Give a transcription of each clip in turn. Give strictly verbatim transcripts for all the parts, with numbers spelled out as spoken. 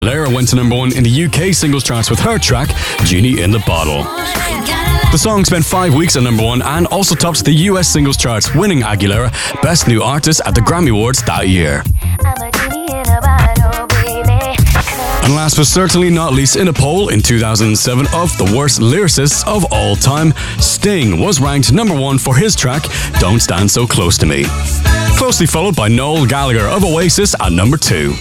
Lara went to number one in the U K singles charts with her track, Genie in the Bottle. The song spent five weeks at number one and also topped the U S singles charts, winning Aguilera Best New Artist at the Grammy Awards that year. And last but certainly not least, in a poll in two thousand seven of the worst lyricists of all time, Sting was ranked number one for his track, Don't Stand So Close to Me. Closely followed by Noel Gallagher of Oasis at number two.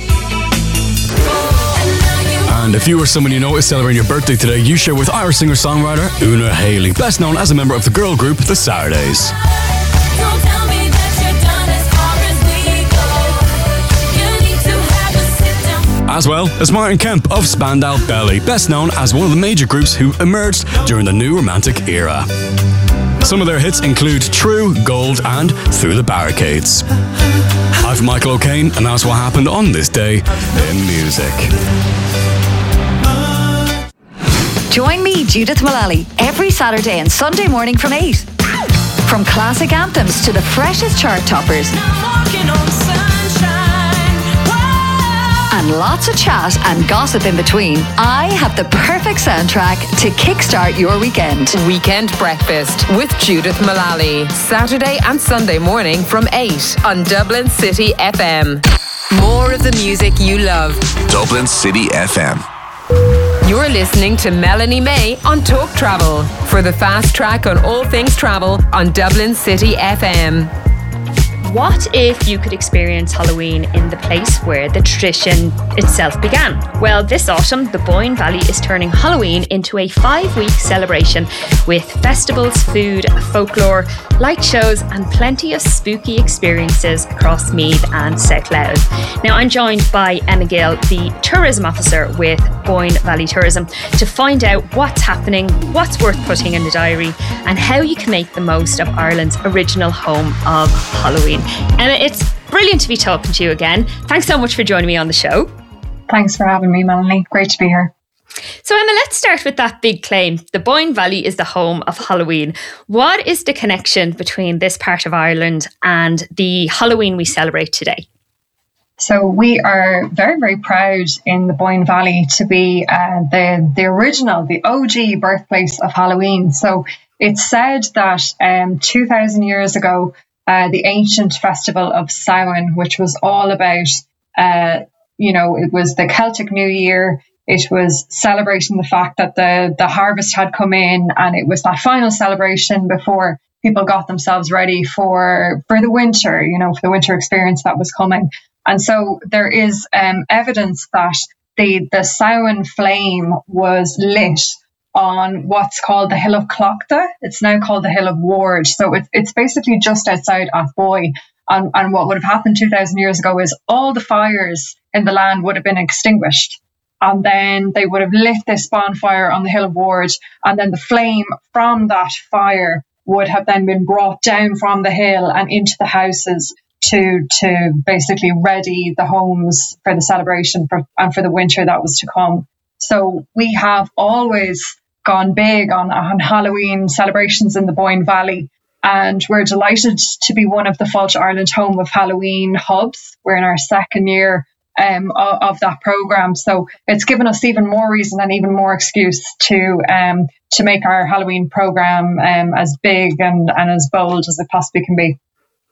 And if you or someone you know is celebrating your birthday today, you share with Irish singer-songwriter Una Haley, best known as a member of the girl group The Saturdays. As well as Martin Kemp of Spandau Ballet, best known as one of the major groups who emerged during the New Romantic era. Some of their hits include True, Gold and Through the Barricades. I'm Michael O'Kane, and that's what happened on this day in music. Join me, Judith Mullally, every Saturday and Sunday morning from eight. From classic anthems to the freshest chart toppers. And lots of chat and gossip in between, I have the perfect soundtrack to kickstart your weekend. Weekend Breakfast with Judith Mullally. Saturday and Sunday morning from eight on Dublin City F M. More of the music you love. Dublin City F M. You're listening to Melanie May on Talk Travel for the fast track on all things travel on Dublin City F M. What if you could experience Halloween in the place where the tradition itself began? Well, this autumn, the Boyne Valley is turning Halloween into a five-week celebration with festivals, food, folklore, light shows and plenty of spooky experiences across Meath and South Louth. Now, I'm joined by Emma Gill, the tourism officer with Boyne Valley Tourism, to find out what's happening, what's worth putting in the diary and how you can make the most of Ireland's original home of Halloween. Emma, it's brilliant to be talking to you again. Thanks so much for joining me on the show. Thanks for having me, Melanie. Great to be here. So Emma, let's start with that big claim. The Boyne Valley is the home of Halloween. What is the connection between this part of Ireland and the Halloween we celebrate today? So we are very, very proud in the Boyne Valley to be uh, the, the original, the O G birthplace of Halloween. So it's said that um, two thousand years ago, Uh, the ancient festival of Samhain, which was all about, uh, you know, it was the Celtic New Year. It was celebrating the fact that the, the harvest had come in, and it was that final celebration before people got themselves ready for, for the winter, you know, for the winter experience that was coming. And so there is um, evidence that the, the Samhain flame was lit on what's called the Hill of Clochta. It's now called the Hill of Ward. So it's it's basically just outside Athboy. And, and what would have happened two thousand years ago is all the fires in the land would have been extinguished. And then they would have lit this bonfire on the Hill of Ward. And then the flame from that fire would have then been brought down from the hill and into the houses to to basically ready the homes for the celebration for, and for the winter that was to come. So we have always gone big on, on Halloween celebrations in the Boyne Valley, and we're delighted to be one of the Fáilte Ireland Home of Halloween hubs. We're in our second year um, of, of that programme, so it's given us even more reason and even more excuse to um, to make our Halloween programme um, as big and, and as bold as it possibly can be.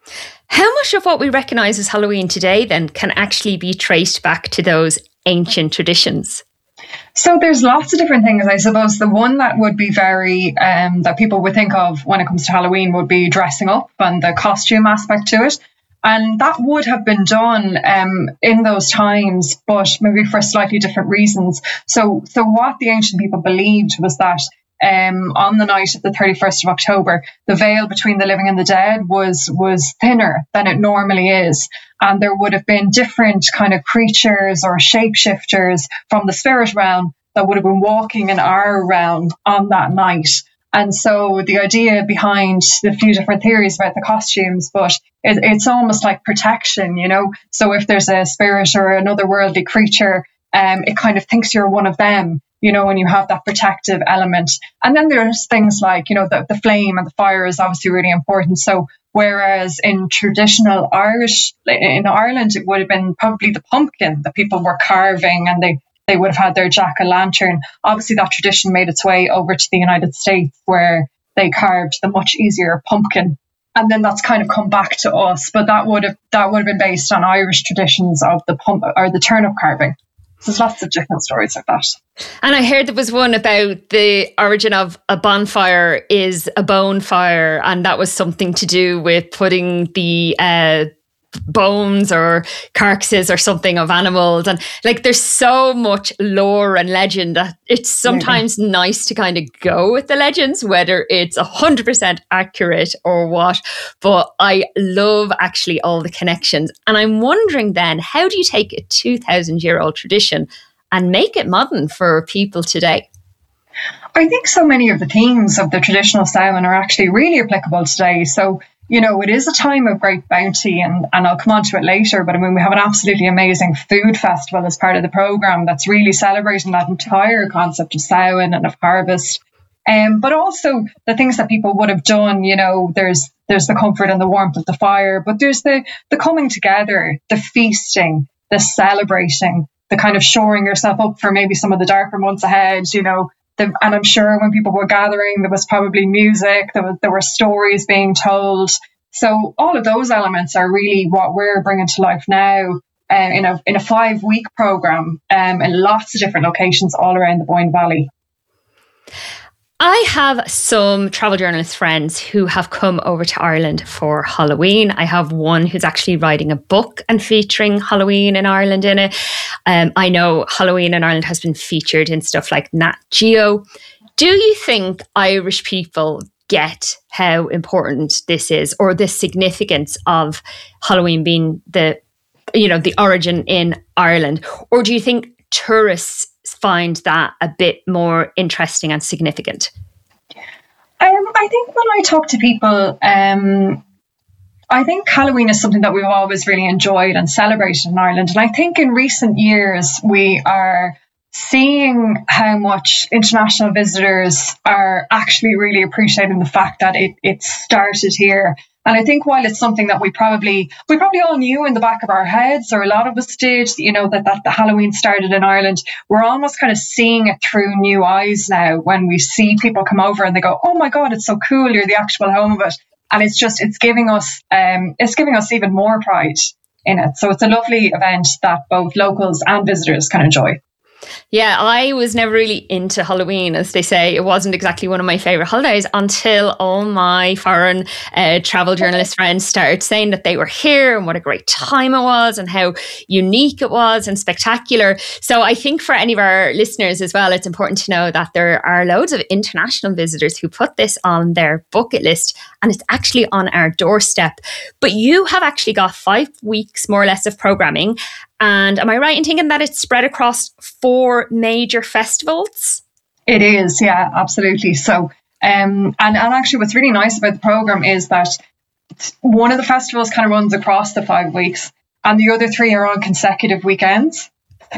How much of what we recognise as Halloween today then can actually be traced back to those ancient traditions? So there's lots of different things. I suppose the one that would be very, um, that people would think of when it comes to Halloween would be dressing up and the costume aspect to it. And that would have been done um, in those times, but maybe for slightly different reasons. So, so what the ancient people believed was that um, on the night of the thirty-first of October, the veil between the living and the dead was was thinner than it normally is. And there would have been different kind of creatures or shapeshifters from the spirit realm that would have been walking in our realm on that night. And so the idea behind the few different theories about the costumes, but it, it's almost like protection, you know. So if there's a spirit or another worldly creature, um, it kind of thinks you're one of them, you know, and you have that protective element. And then there's things like, you know, the, the flame and the fire is obviously really important. So whereas in traditional Irish, in Ireland, it would have been probably the pumpkin that people were carving, and they they would have had their jack-o'-lantern. Obviously, that tradition made its way over to the United States, where they carved the much easier pumpkin. And then that's kind of come back to us. But that would have that would have been based on Irish traditions of the pump or the turnip carving. So there's lots of different stories like that. And I heard there was one about the origin of a bonfire is a bone fire, and that was something to do with putting the uh, bones or carcasses or something of animals. And like, there's so much lore and legend that it's sometimes mm-hmm. nice to kind of go with the legends, whether it's one hundred percent accurate or what. But I love actually all the connections. And I'm wondering then, how do you take a two thousand year old tradition and make it modern for people today? I think so many of the themes of the traditional Samhain are actually really applicable today. So, you know, it is a time of great bounty, and, and I'll come on to it later, but I mean, we have an absolutely amazing food festival as part of the programme that's really celebrating that entire concept of Samhain and of harvest. Um, but also the things that people would have done, you know, there's there's the comfort and the warmth of the fire, but there's the, the coming together, the feasting, the celebrating, the kind of shoring yourself up for maybe some of the darker months ahead, you know. The, and I'm sure when people were gathering, there was probably music, there, was, there were stories being told. So all of those elements are really what we're bringing to life now uh, in a in a five-week programme um, in lots of different locations all around the Boyne Valley. I have some travel journalist friends who have come over to Ireland for Halloween. I have one who's actually writing a book and featuring Halloween in Ireland in it. Um, I know Halloween in Ireland has been featured in stuff like Nat Geo. Do you think Irish people get how important this is, or the significance of Halloween being the, you know, the origin in Ireland? Or do you think tourists find that a bit more interesting and significant? Um, I think when I talk to people, um, I think Halloween is something that we've always really enjoyed and celebrated in Ireland. And I think in recent years, we are seeing how much international visitors are actually really appreciating the fact that it, it started here. And I think while it's something that we probably we probably all knew in the back of our heads, or a lot of us did, you know, that, that the Halloween started in Ireland, we're almost kind of seeing it through new eyes now when we see people come over and they go, oh my God, it's so cool, you're the actual home of it. And it's just, it's giving us, um, it's giving us even more pride in it. So it's a lovely event that both locals and visitors can enjoy. Yeah, I was never really into Halloween, as they say. It wasn't exactly one of my favourite holidays until all my foreign uh, travel journalist friends started saying that they were here and what a great time it was and how unique it was and spectacular. So I think for any of our listeners as well, it's important to know that there are loads of international visitors who put this on their bucket list, and it's actually on our doorstep. But you have actually got five weeks more or less of programming. And am I right in thinking that it's spread across four major festivals? It is, yeah, absolutely. So, um, and, and actually what's really nice about the programme is that one of the festivals kind of runs across the five weeks and the other three are on consecutive weekends.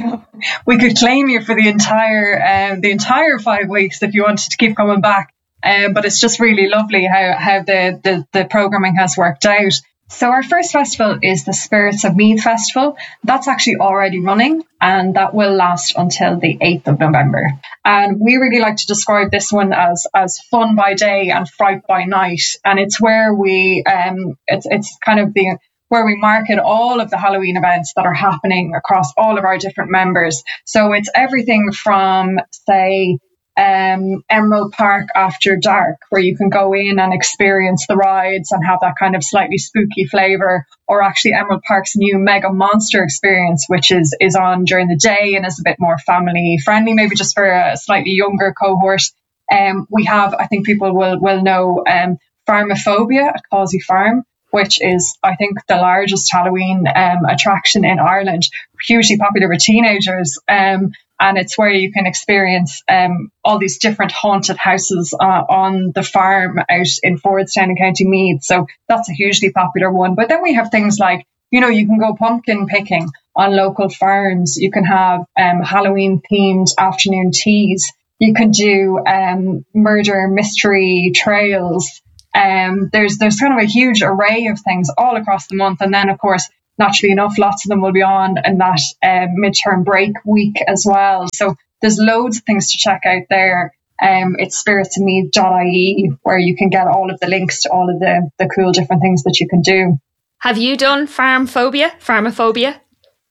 We could claim you for the entire um, the entire five weeks if you wanted to keep coming back. Um, but it's just really lovely how, how the, the, the programming has worked out. So our first festival is the Spirits of Meath Festival. That's actually already running, and that will last until the eighth of November. And we really like to describe this one as as fun by day and fright by night. And it's where we um it's it's kind of the where we market all of the Halloween events that are happening across all of our different members. So it's everything from, say, Um, Emerald Park After Dark, where you can go in and experience the rides and have that kind of slightly spooky flavour, or actually Emerald Park's new Mega Monster experience, which is is on during the day and is a bit more family friendly, maybe just for a slightly younger cohort. Um, we have, I think people will will know, um, Pharmaphobia at Causey Farm, which is, I think, the largest Halloween um, attraction in Ireland, hugely popular with teenagers. Um, And it's where you can experience um, all these different haunted houses uh, on the farm out in Fordstown in County Meath. So that's a hugely popular one. But then we have things like, you know, you can go pumpkin picking on local farms. You can have um, Halloween themed afternoon teas. You can do um, murder mystery trails. Um, there's there's kind of a huge array of things all across the month. And then, of course, naturally enough, lots of them will be on in that um, midterm break week as well. So there's loads of things to check out there. Um, it's spirits and mead dot I E, where you can get all of the links to all of the, the cool different things that you can do. Have you done Pharmophobia? Pharmophobia?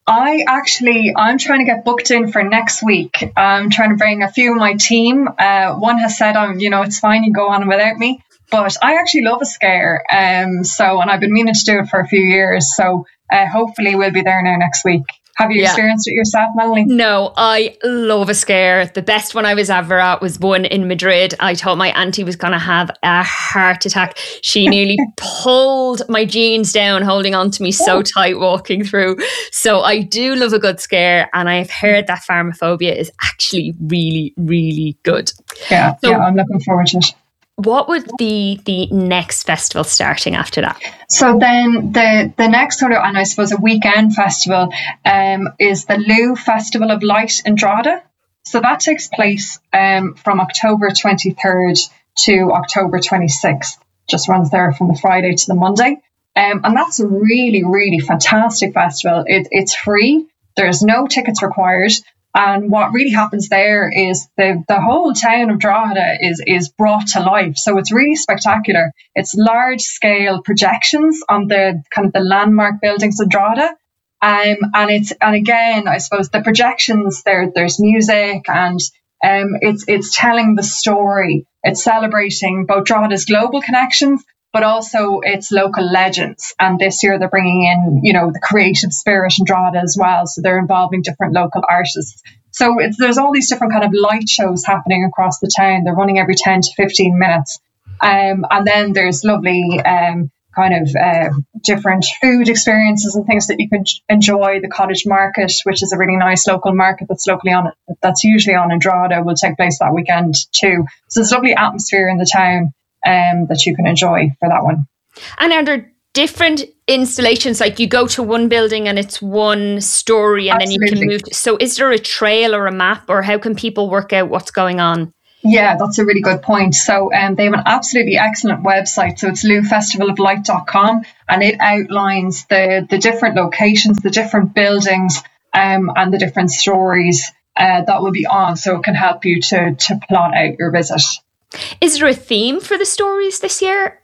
I actually, I'm trying to get booked in for next week. I'm trying to bring a few of my team. Uh, one has said, um, you know, it's fine, you go on without me. But I actually love a scare. Um, so, and I've been meaning to do it for a few years. So uh, hopefully we'll be there now next week. Have you yeah. experienced it yourself, Melanie? No, I love a scare. The best one I was ever at was one in Madrid. I thought my auntie was going to have a heart attack. She nearly pulled my jeans down, holding on to me so tight walking through. So I do love a good scare. And I've heard that Pharmophobia is actually really, really good. Yeah, so, yeah, I'm looking forward to it. What would be the next festival starting after that? So then the, the next sort of, and I suppose a weekend festival um, is the Lou Festival of Light in Drogheda. So that takes place um, from October twenty-third to October twenty-sixth. Just runs there from the Friday to the Monday. Um, and that's a really, really fantastic festival. It, it's free. There's no tickets required. And what really happens there is the, the whole town of Drogheda is, is brought to life. So it's really spectacular. It's large scale projections on the kind of the landmark buildings of Drogheda. Um, and it's, and again, I suppose the projections there, there's music and, um, it's, it's telling the story. It's celebrating both Drogheda's global connections, but also its local legends. And this year they're bringing in, you know, the creative spirit in Drogheda as well. So they're involving different local artists. So it's, there's all these different kind of light shows happening across the town. They're running every ten to fifteen minutes. Um, and then there's lovely um, kind of uh, different food experiences and things that you can enjoy. The Cottage Market, which is a really nice local market that's locally on, that's usually on in Drogheda, will take place that weekend too. So there's a lovely atmosphere in the town Um, that you can enjoy for that one. And are there different installations, like you go to one building and it's one story and Absolutely. Then you can move to, so is there a trail or a map, or how can people work out what's going on? Yeah, that's a really good point. So um, they have an absolutely excellent website. So it's lou festival of light dot com, and it outlines the, the different locations, the different buildings um, and the different stories uh, that will be on. So it can help you to to plot out your visit. Is there a theme for the stories this year?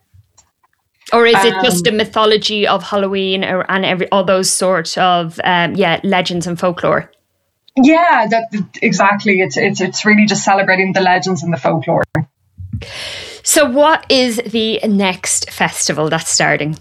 Or is it um, just a mythology of Halloween or, and every all those sort of um, yeah legends and folklore? Yeah, that exactly. It's it's it's really just celebrating the legends and the folklore. So what is the next festival that's starting?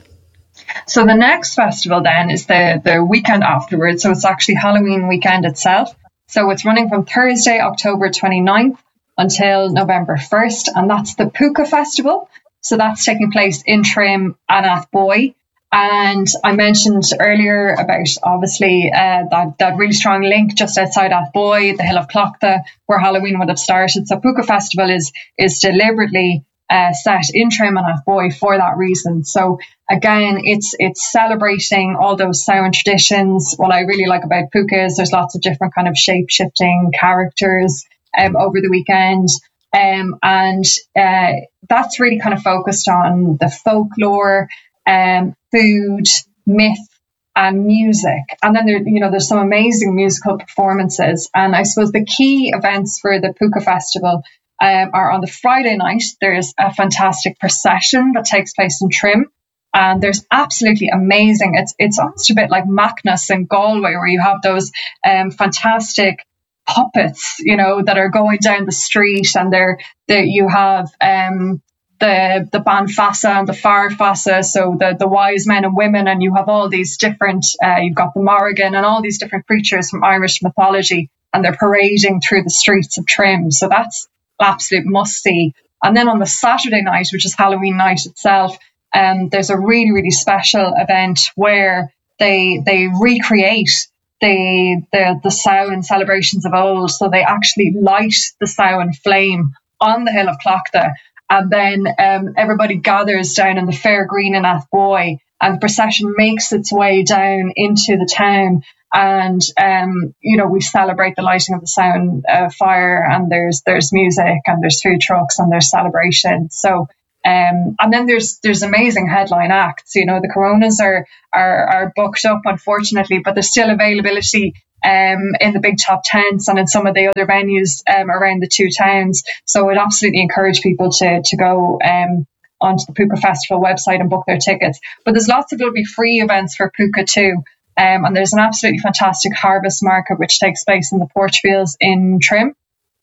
So the next festival then is the, the weekend afterwards. So it's actually Halloween weekend itself. So it's running from Thursday, October twenty-ninth until November first, and that's the Puka Festival. So that's taking place in Trim and Athboy. And I mentioned earlier about obviously uh, that, that really strong link just outside Athboy, the Hill of Clochtha, where Halloween would have started. So Puka Festival is is deliberately uh, set in Trim and Athboy for that reason. So again, it's it's celebrating all those Samhain traditions. What I really like about Puka is there's lots of different kind of shape-shifting characters Um, over the weekend, um, and uh, that's really kind of focused on the folklore, um, food, myth, and music. And then there, you know, there's some amazing musical performances. And I suppose the key events for the Puka Festival um, are on the Friday night. There's a fantastic procession that takes place in Trim, and there's absolutely amazing. It's it's almost a bit like Macnas in Galway, where you have those um, fantastic puppets, you know, that are going down the street, and they're that you have um the the Banfassa and the Farfassa, so the the wise men and women, and you have all these different uh, you've got the Morrigan and all these different creatures from Irish mythology, and they're parading through the streets of Trim. So that's absolute must see. And then on the Saturday night, which is Halloween night itself, um there's a really really special event where they they recreate the the the Samhain celebrations of old. So they actually light the Samhain flame on the Hill of Clochtha, and then um, everybody gathers down in the Fair Green in Athboy, and the procession makes its way down into the town, and um, you know, we celebrate the lighting of the Samhain uh, fire, and there's there's music and there's food trucks and there's celebration. So Um, and then there's there's amazing headline acts. You know, the Coronas are are, are booked up, unfortunately, but there's still availability um, in the big top tents and in some of the other venues um, around the two towns. So I'd absolutely encourage people to to go um, onto the Puka Festival website and book their tickets. But there's lots of little free events for Puka too. Um, and there's an absolutely fantastic harvest market which takes place in the Porchfields in Trim.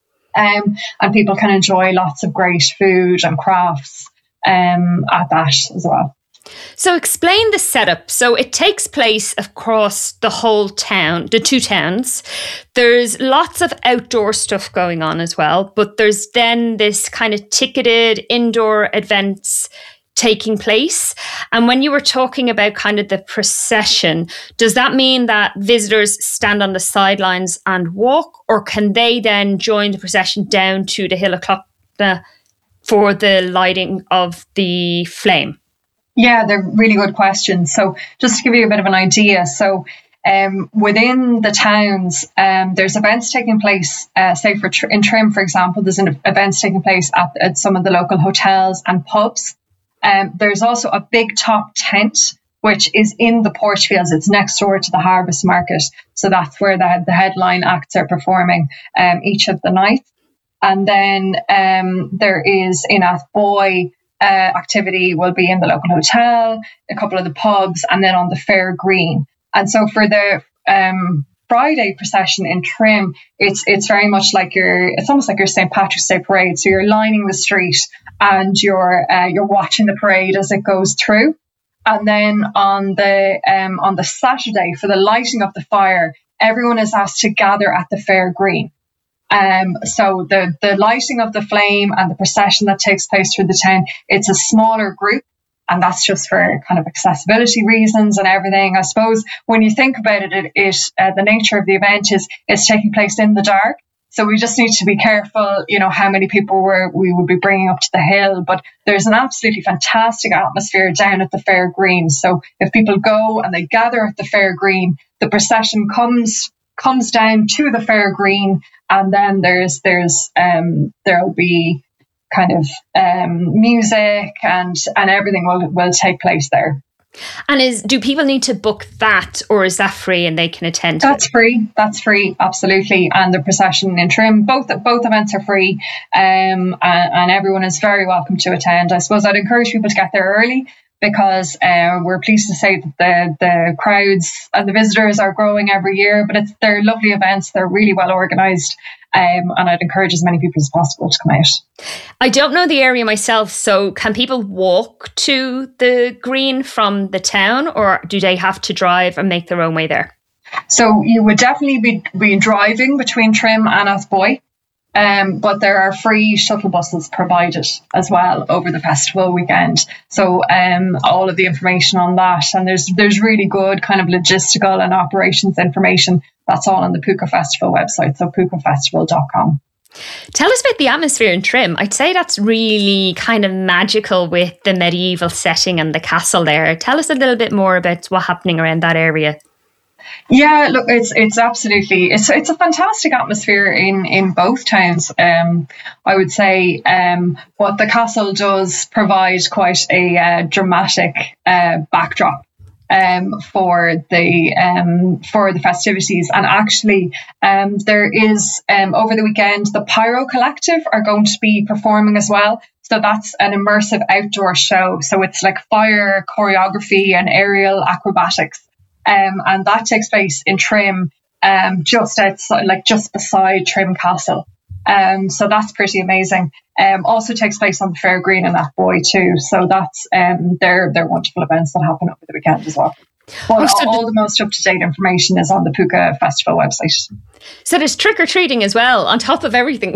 Um, and people can enjoy lots of great food and crafts um, at that as well. So explain the setup. So it takes place across the whole town, the two towns. There's lots of outdoor stuff going on as well, but there's then this kind of ticketed indoor events taking place. And when you were talking about kind of the procession, does that mean that visitors stand on the sidelines and walk, or can they then join the procession down to the Hill of Cloughtna for the lighting of the flame? Yeah, they're really good questions. So just to give you a bit of an idea, so um, within the towns, um, there's events taking place, uh, say for tr- in Trim, for example, there's an events taking place at, at some of the local hotels and pubs. Um, there's also a big top tent, which is in the Porchfields. It's next door to the Harvest Market. So that's where the, the headline acts are performing um, each of the nights. And then um, there is in Athboy, uh, activity will be in the local hotel, a couple of the pubs, and then on the Fair Green. And so for the um, Friday procession in Trim, it's it's very much like your, it's almost like your Saint Patrick's Day parade. So you're lining the street and you're uh, you're watching the parade as it goes through. And then on the um, on the Saturday for the lighting of the fire, everyone is asked to gather at the Fair Green. Um, so the the lighting of the flame and the procession that takes place through the town, it's a smaller group. And that's just for kind of accessibility reasons and everything. I suppose when you think about it, it, it uh, the nature of the event is it's taking place in the dark. So we just need to be careful, you know, how many people we're, we would be bringing up to the hill. But there's an absolutely fantastic atmosphere down at the Fair Green. So if people go and they gather at the Fair Green, the procession comes comes down to the Fair Green, and then there's there's um there'll be kind of um, music and and everything will will take place there. And is do people need to book that, or is that free and they can attend? That's it? free. That's free, absolutely. And the procession in Trim, both both events are free, um, and, and everyone is very welcome to attend. I suppose I'd encourage people to get there early, because uh, we're pleased to say that the the crowds and the visitors are growing every year. But it's they're lovely events. They're really well organised. Um, and I'd encourage as many people as possible to come out. I don't know the area myself, so can people walk to the green from the town, or do they have to drive and make their own way there? So you would definitely be, be driving between Trim and Athboy, um, but there are free shuttle buses provided as well over the festival weekend. So um, all of the information on that, and there's there's really good kind of logistical and operations information. That's all on the Puka Festival website, so puka festival dot com. Tell us about the atmosphere in Trim. I'd say that's really kind of magical with the medieval setting and the castle there. Tell us a little bit more about what's happening around that area. Yeah, look, it's it's absolutely it's it's a fantastic atmosphere in, in both towns. Um, I would say um, what the castle does provide quite a uh, dramatic uh, backdrop um, for the um, for the festivities, and actually um, there is um, over the weekend the Pyro Collective are going to be performing as well. So that's an immersive outdoor show. So it's like fire choreography and aerial acrobatics. Um, and that takes place in Trim, um, just outside, like just beside Trim Castle. Um, so that's pretty amazing. Um, also takes place on the Fair Green in Athboy too. So that's um, they're they're wonderful events that happen over the weekend as well. But oh, so all the most up to date information is on the Puka Festival website. So there's trick or treating as well on top of everything.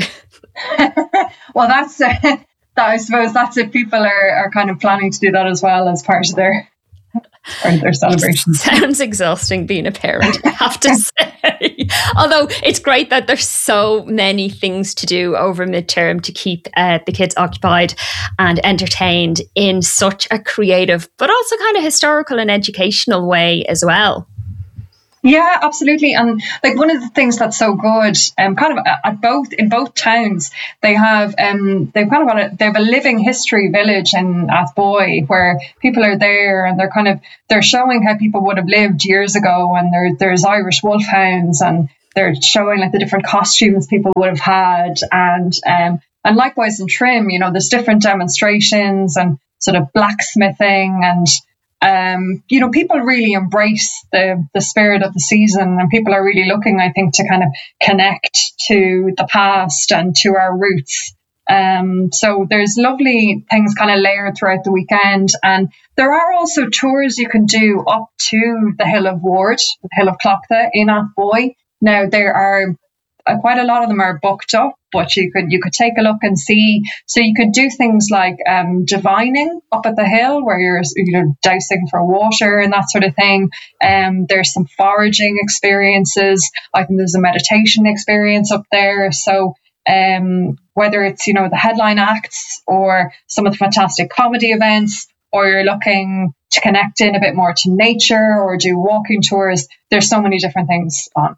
Well, that's uh, that. I suppose that's if people are are kind of planning to do that as well as part of their. Or their celebration. Sounds exhausting being a parent, I have to say. Although it's great that there's so many things to do over midterm to keep uh, the kids occupied and entertained in such a creative, but also kind of historical and educational way as well. Yeah, absolutely. And like one of the things that's so good, um, kind of at both in both towns, they have um, they've kind of got a, they have a living history village in Athboy where people are there and they're kind of they're showing how people would have lived years ago, and there there's Irish wolfhounds, and they're showing like the different costumes people would have had, and um, and likewise in Trim, you know, there's different demonstrations and sort of blacksmithing and. Um, you know, people really embrace the, the spirit of the season, and people are really looking, I think, to kind of connect to the past and to our roots. Um, so there's lovely things kind of layered throughout the weekend. And there are also tours you can do up to the Hill of Ward, the Hill of Clochtha in Athboy. Now, there are uh, quite a lot of them are booked up, but you could you could take a look and see. So you could do things like um, divining up at the hill, where you're you know dowsing for water and that sort of thing. Um, there's some foraging experiences. I think there's a meditation experience up there. So um, whether it's you know the headline acts or some of the fantastic comedy events, or you're looking to connect in a bit more to nature or do walking tours, there's so many different things on.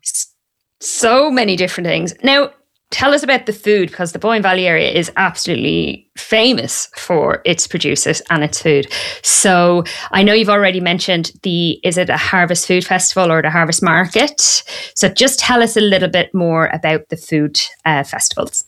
So many different things. Now, tell us about the food, because the Boyne Valley area is absolutely famous for its producers and its food. So I know you've already mentioned the, is it a Harvest Food Festival or the Harvest Market? So just tell us a little bit more about the food uh, festivals.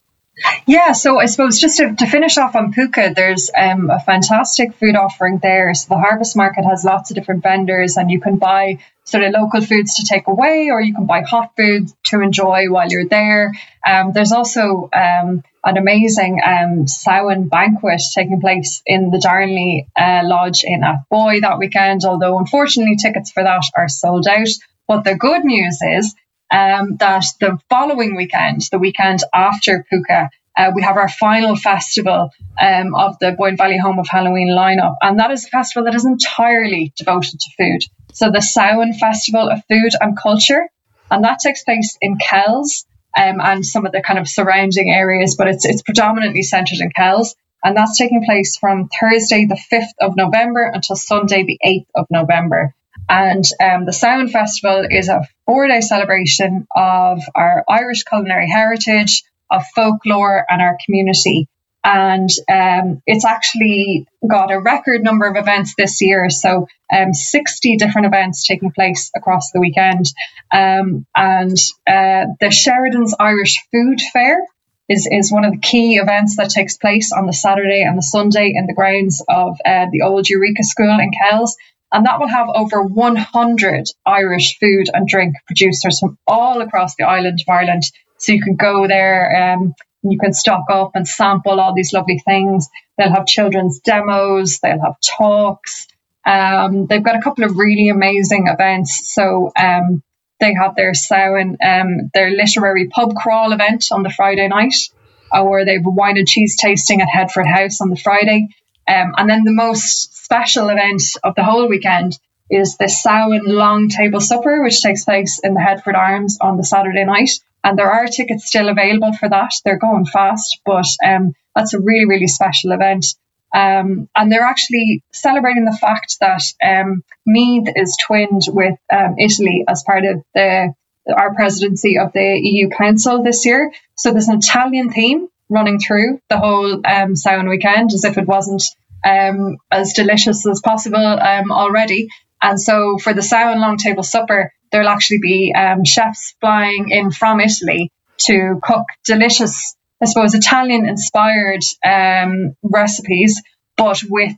Yeah, so I suppose just to, to finish off on Puka, there's um, a fantastic food offering there. So the Harvest Market has lots of different vendors, and you can buy sort of local foods to take away, or you can buy hot foods to enjoy while you're there. Um, there's also um, an amazing um, Samhain banquet taking place in the Darnley uh, Lodge in Athboy that weekend, although unfortunately tickets for that are sold out. But the good news is Um, that the following weekend, the weekend after Puka, uh, we have our final festival um, of the Boyne Valley Home of Halloween lineup. And that is a festival that is entirely devoted to food. So the Samhain Festival of Food and Culture, and that takes place in Kells um, and some of the kind of surrounding areas, but it's, it's predominantly centred in Kells. And that's taking place from Thursday, the fifth of November until Sunday, the eighth of November. And um, the Samhain Festival is a four-day celebration of our Irish culinary heritage, of folklore and our community. And um, it's actually got a record number of events this year. So um, sixty different events taking place across the weekend. Um, and uh, the Sheridan's Irish Food Fair is, is one of the key events that takes place on the Saturday and the Sunday in the grounds of uh, the old Eureka School in Kells. And that will have over one hundred Irish food and drink producers from all across the island of Ireland. So you can go there, um, and you can stock up and sample all these lovely things. They'll have children's demos, they'll have talks. Um, they've got a couple of really amazing events. So um, they have their Samhain, um, their literary pub crawl event on the Friday night, or they have a wine and cheese tasting at Headford House on the Friday. Um, and then the most special event of the whole weekend is the Samhain Long Table Supper, which takes place in the Headford Arms on the Saturday night. And there are tickets still available for that. They're going fast, but um, that's a really, really special event. Um, and they're actually celebrating the fact that um, Meath is twinned with um, Italy as part of the our presidency of the E U Council this year. So there's an Italian theme running through the whole um, Samhain weekend, as if it wasn't um, as delicious as possible um, already. And so for the Samhain Long Table Supper, there'll actually be um, chefs flying in from Italy to cook delicious, I suppose, Italian-inspired um, recipes, but with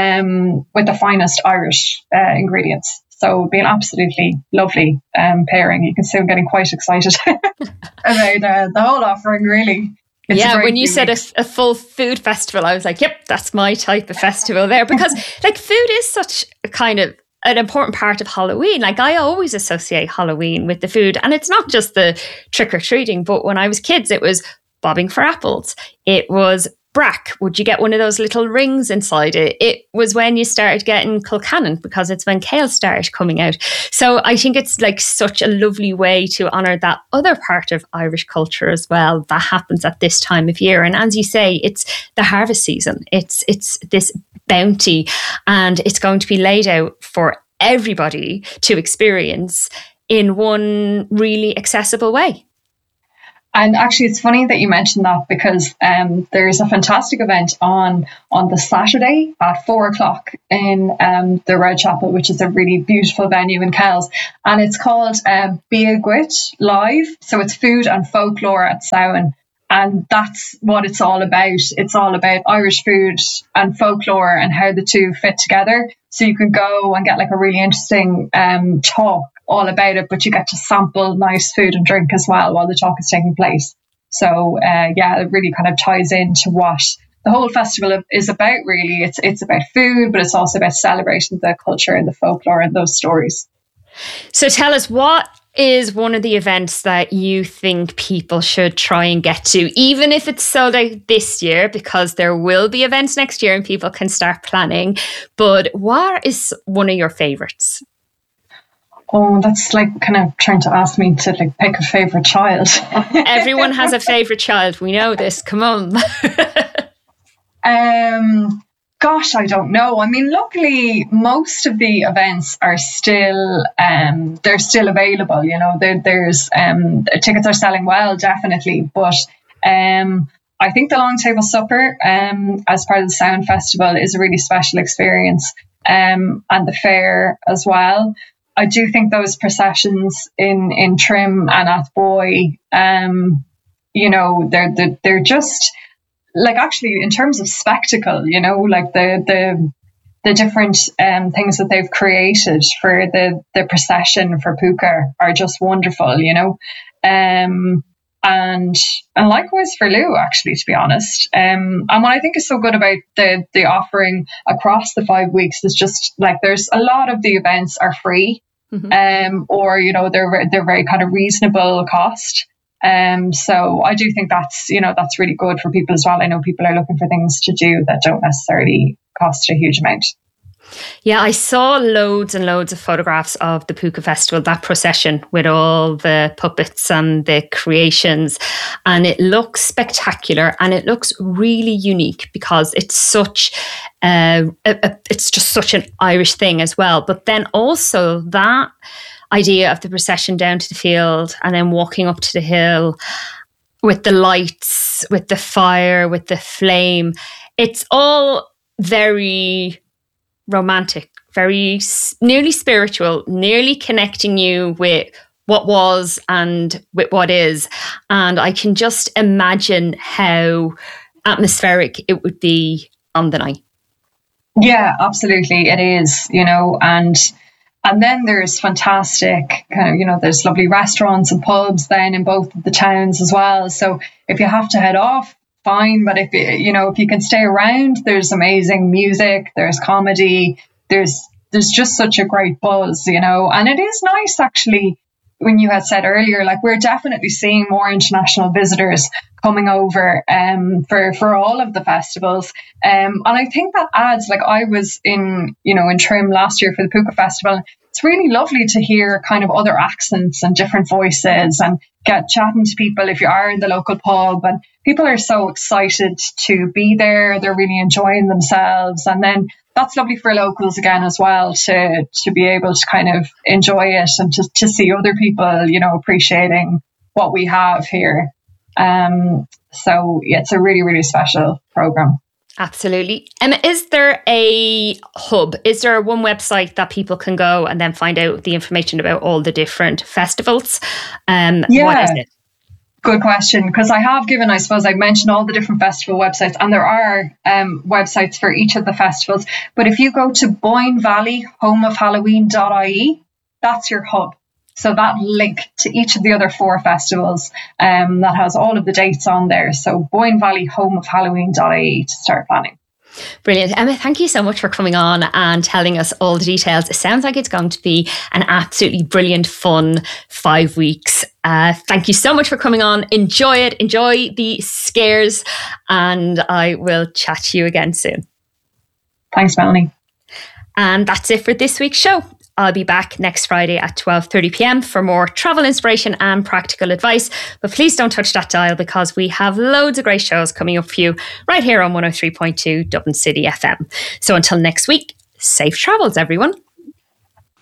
um, with the finest Irish uh, ingredients. So it'll be an absolutely lovely um, pairing. You can see I'm getting quite excited about uh, the whole offering, really. It's yeah, when you said a, a full food festival, I was like, yep, that's my type of festival there. Because like food is such a kind of an important part of Halloween. Like I always associate Halloween with the food, and it's not just the trick-or-treating, but when I was kids, it was bobbing for apples. It was brack. Would you get one of those little rings inside it? It was when you started getting Kilcannon, because it's when kale started coming out. So I think it's like such a lovely way to honour that other part of Irish culture as well that happens at this time of year. And as you say, it's the harvest season. It's it's this bounty, and it's going to be laid out for everybody to experience in one really accessible way. And actually, it's funny that you mentioned that, because um, there's a fantastic event on on the Saturday at four o'clock in um, the Red Chapel, which is a really beautiful venue in Kells. And it's called um, Beagwit Live. So it's food and folklore at Samhain. And that's what it's all about. It's all about Irish food and folklore and how the two fit together. So you can go and get like a really interesting um, talk all about it, but you get to sample nice food and drink as well while the talk is taking place. So uh, yeah, it really kind of ties into what the whole festival is about, really. It's it's about food, but it's also about celebrating the culture and the folklore and those stories. So tell us, what is one of the events that you think people should try and get to, even if it's sold out this year, because there will be events next year and people can start planning. But what is one of your favourites? Oh, that's like kind of trying to ask me to like pick a favourite child. Everyone has a favourite child. We know this. Come on. um, gosh, I don't know. I mean, luckily, most of the events are still um, they're still available. You know, there, there's um, tickets are selling well, definitely. But um, I think the Long Table Supper, um, as part of the Sound Festival, is a really special experience, um, and the fair as well. I do think those processions in, in Trim and Athboy, um, you know, they're, they're they're just like, actually in terms of spectacle, you know, like the the the different um, things that they've created for the the procession for Puka are just wonderful, you know, um, and and likewise for Lou, actually, to be honest. Um, and what I think is so good about the the offering across the five weeks is just like there's a lot of the events are free, mm-hmm. um, or you know they're they're very kind of reasonable cost. Um, so I do think that's you know that's really good for people as well. I know people are looking for things to do that don't necessarily cost a huge amount. Yeah, I saw loads and loads of photographs of the Puka Festival, that procession with all the puppets and the creations, and it looks spectacular and it looks really unique because it's such uh, a, a, it's just such an Irish thing as well. But then also that idea of the procession down to the field and then walking up to the hill with the lights, with the fire, with the flame, it's all very romantic, very nearly spiritual, nearly connecting you with what was and with what is. And I can just imagine how atmospheric it would be on the night. Yeah, absolutely. It is, you know, and and then there's fantastic kind of, you know, there's lovely restaurants and pubs then in both of the towns as well. So if you have to head off, fine, but if you know if you can stay around, there's amazing music, there's comedy, there's there's just such a great buzz, you know. And it is nice, actually, when you had said earlier, like we're definitely seeing more international visitors coming over um for for all of the festivals, um and I think that adds, like I was in you know in Trim last year for the Puka Festival. It's really lovely to hear kind of other accents and different voices and get chatting to people if you are in the local pub, and people are so excited to be there. They're really enjoying themselves, and then that's lovely for locals again as well to to be able to kind of enjoy it and to, to see other people, you know, appreciating what we have here. Um, so yeah, it's a really, really special program. Absolutely. Emma, is there a hub? Is there one website that people can go and then find out the information about all the different festivals? Um, yeah. What is it? Good question, because I have given, I suppose I mentioned all the different festival websites, and there are um, websites for each of the festivals. But if you go to Boyne Valley home of halloween dot I E, that's your hub. So that link to each of the other four festivals, um, that has all of the dates on there. So Boyne Valley home of halloween dot I E to start planning. Brilliant. Emma, thank you so much for coming on and telling us all the details. It sounds like it's going to be an absolutely brilliant, fun five weeks. Uh, thank you so much for coming on. Enjoy it. Enjoy the scares. And I will chat to you again soon. Thanks, Melanie. And that's it for this week's show. I'll be back next Friday at twelve thirty p.m. for more travel inspiration and practical advice. But please don't touch that dial, because we have loads of great shows coming up for you right here on one oh three point two Dublin City F M. So until next week, safe travels, everyone.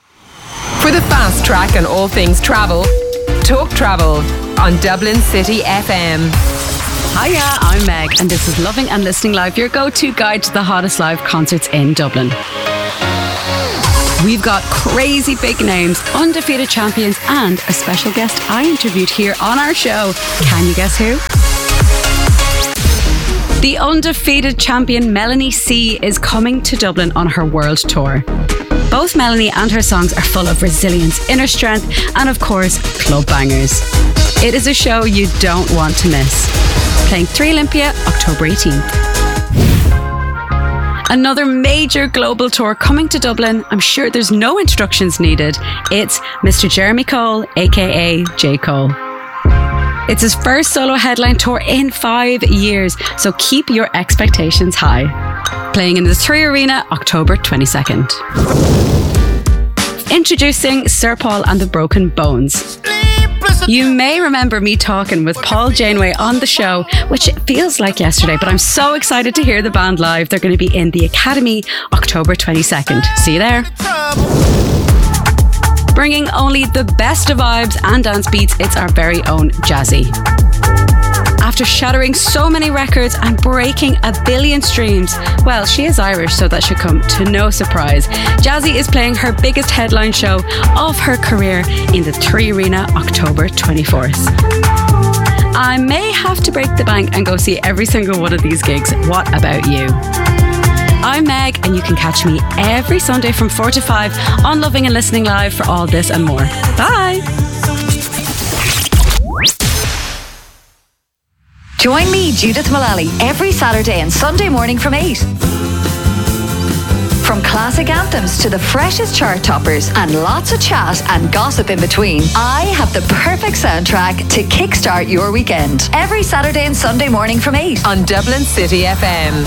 For the fast track on all things travel, Talk Travel on Dublin City F M. Hiya, I'm Meg, and this is Loving and Listening Live, your go-to guide to the hottest live concerts in Dublin. We've got crazy big names, undefeated champions, and a special guest I interviewed here on our show. Can you guess who? The undefeated champion Melanie C is coming to Dublin on her world tour. Both Melanie and her songs are full of resilience, inner strength, and of course, club bangers. It is a show you don't want to miss. Playing three Olympia, October eighteenth. Another major global tour coming to Dublin. I'm sure there's no introductions needed. It's Mister Jeremy Cole, aka J. Cole. It's his first solo headline tour in five years, so keep your expectations high. Playing in the Three Arena, October twenty-second. Introducing Sir Paul and the Broken Bones. You may remember me talking with Paul Janeway on the show, which feels like yesterday, but I'm so excited to hear the band live. They're going to be in the Academy October twenty-second. See you there. Bringing only the best of vibes and dance beats, it's our very own Jazzy. After shattering so many records and breaking a billion streams, well, she is Irish, so that should come to no surprise. Jazzy is playing her biggest headline show of her career in the Three Arena, October twenty-fourth. I may have to break the bank and go see every single one of these gigs. What about you? I'm Meg, and you can catch me every Sunday from four to five on Loving and Listening Live for all this and more. Bye! Join me, Judith Mullally, every Saturday and Sunday morning from eight. From classic anthems to the freshest chart toppers and lots of chat and gossip in between, I have the perfect soundtrack to kickstart your weekend. Every Saturday and Sunday morning from eight on Dublin City F M.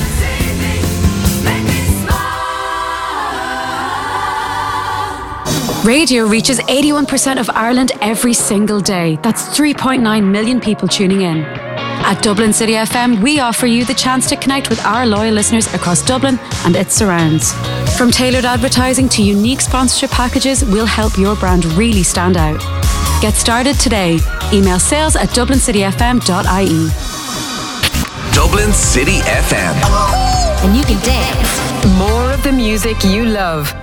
Radio reaches eighty-one percent of Ireland every single day. That's three point nine million people tuning in. At Dublin City F M, we offer you the chance to connect with our loyal listeners across Dublin and its surrounds. From tailored advertising to unique sponsorship packages, we'll help your brand really stand out. Get started today. Email sales at dublin city f m dot i e. Dublin City F M. And you can dance. More of the music you love.